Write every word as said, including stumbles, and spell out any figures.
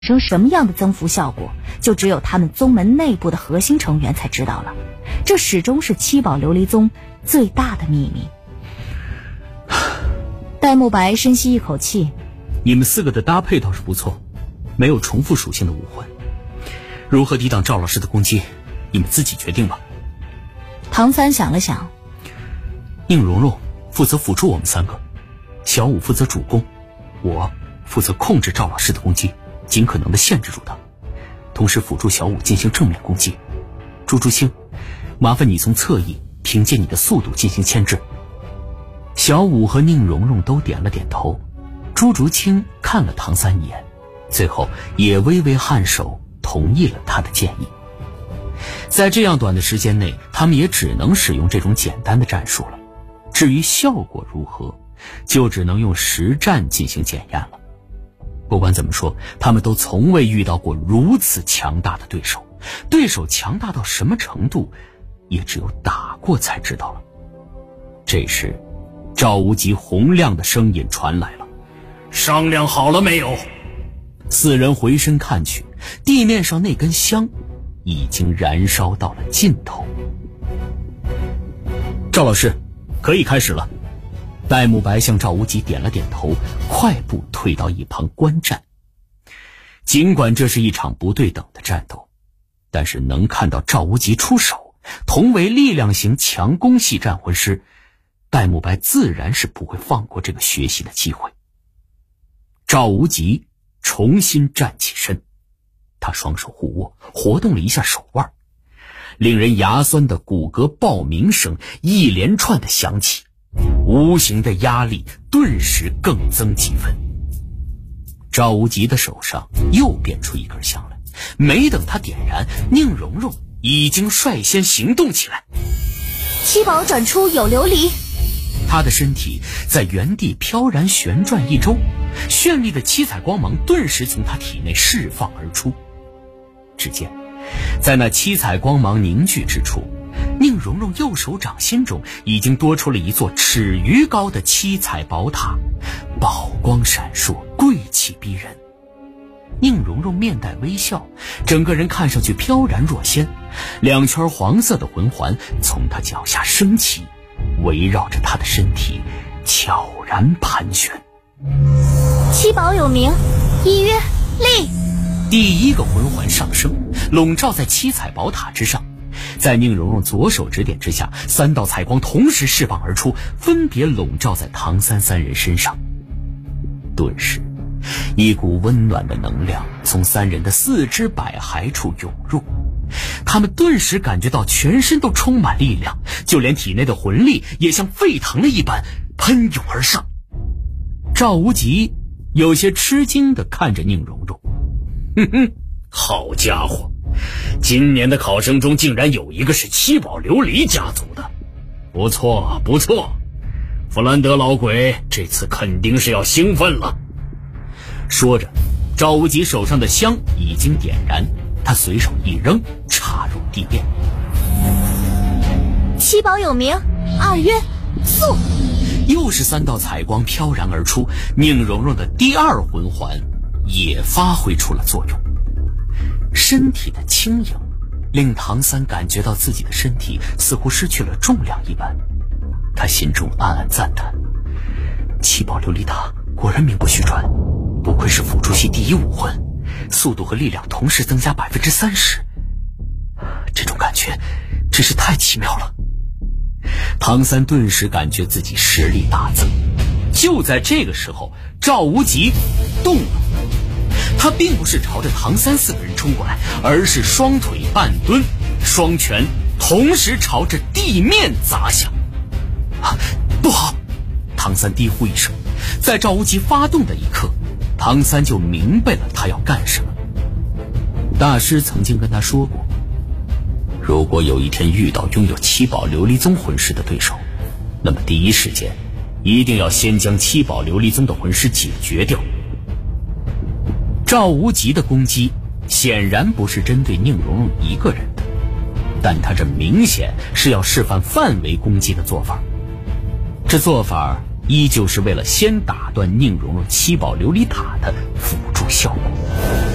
成什么样的增幅效果，就只有他们宗门内部的核心成员才知道了。这始终是七宝琉璃宗最大的秘密。戴沐白深吸一口气， 你们四个的搭配倒是不错，没有重复属性的武魂。如何抵挡赵老师的攻击，你们自己决定吧。 唐三想了想， 宁荣荣负责辅助我们三个，小五负责主攻，我负责控制赵老师的攻击，尽可能的限制住他，同时辅助小五进行正面攻击。朱竹清，麻烦你从侧翼凭借你的速度进行牵制。小五和宁荣荣都点了点头，朱竹清看了唐三一眼，最后也微微颔首同意了他的建议。在这样短的时间内，他们也只能使用这种简单的战术了，至于效果如何，就只能用实战进行检验了。不管怎么说，他们都从未遇到过如此强大的对手，对手强大到什么程度，也只有打过才知道了。这时赵无极洪亮的声音传来了：商量好了没有？四人回身看去，地面上那根香已经燃烧到了尽头。赵老师，可以开始了。戴沐白向赵无极点了点头，快步退到一旁观战。尽管这是一场不对等的战斗，但是能看到赵无极出手，同为力量型强攻系战魂师，戴沐白自然是不会放过这个学习的机会。赵无极重新站起身，他双手互握，活动了一下手腕，令人牙酸的骨骼爆鸣声一连串的响起，无形的压力顿时更增几分。赵无极的手上又变出一根香来，没等他点燃，宁荣荣已经率先行动起来。 七宝转出有琉璃， 他的身体在原地飘然旋转一周，绚丽的七彩光芒顿时从他体内释放而出。只见在那七彩光芒凝聚之处，宁荣荣右手掌心中已经多出了一座尺余高的七彩宝塔，宝光闪烁，贵气逼人。宁荣荣面带微笑，整个人看上去飘然若仙，两圈黄色的魂环从她脚下升起，围绕着她的身体悄然盘旋。 七宝有名，一曰立。 第一个魂环上升，笼罩在七彩宝塔之上，在宁荣荣左手指点之下，三道彩光同时释放而出，分别笼罩在唐三三人身上。顿时一股温暖的能量从三人的四肢百骸处涌入，他们顿时感觉到全身都充满力量，就连体内的魂力也像沸腾了一般喷涌而上。赵无极有些吃惊地看着宁荣荣，哼哼，好家伙，今年的考生中竟然有一个是七宝琉璃家族的，不错不错，弗兰德老鬼这次肯定是要兴奋了。说着，赵无极手上的香已经点燃，他随手一扔，插入地面。 七宝有名，二曰速。 又是三道彩光飘然而出，宁荣荣的第二魂环也发挥出了作用。身体的轻盈令唐三感觉到自己的身体似乎失去了重量一般，他心中暗暗赞叹，七宝琉璃塔果然名不虚传，不愧是辅助系第一武魂，速度和力量同时增加百分之三十，这种感觉真是太奇妙了。唐三顿时感觉自己实力大增。就在这个时候，赵无极动了，他并不是朝着唐三四个人冲过来，而是双腿半蹲，双拳同时朝着地面砸下。啊，不好！唐三低呼一声，在赵无极发动的一刻，唐三就明白了他要干什么。大师曾经跟他说过，如果有一天遇到拥有七宝琉璃宗魂师的对手，那么第一时间一定要先将七宝琉璃宗的魂师解决掉。赵无极的攻击显然不是针对宁荣荣一个人的，但他这明显是要示范范围攻击的做法。这做法依旧是为了先打断宁荣荣七宝琉璃塔的辅助效果。